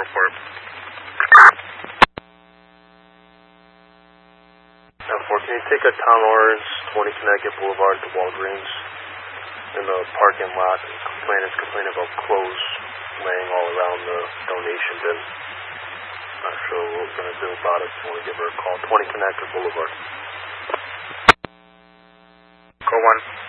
report. 10-4, can you take a Town Orange, 20 Connecticut Boulevard to Walgreens in the parking lot? Complainant's complaining about clothes laying all around the donation bin. Not sure what we're going to do about it. I want to give her a call. 20 Connecticut Boulevard. Call 1.